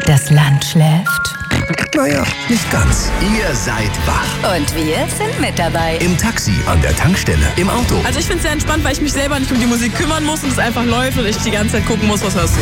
Das Land schläft. Naja, nicht ganz. Ihr seid wach. Und wir sind mit dabei. Im Taxi, an der Tankstelle, im Auto. Also ich finde es sehr entspannt, weil ich mich selber nicht um die Musik kümmern muss und es einfach läuft und ich die ganze Zeit gucken muss, was hörst du.